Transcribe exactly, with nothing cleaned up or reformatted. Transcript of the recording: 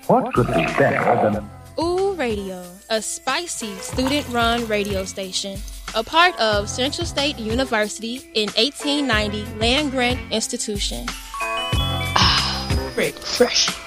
What could be better than Ooh Radio, a spicy student-run radio station, a part of Central State University in eighteen ninety land-grant institution. Ah, very fresh.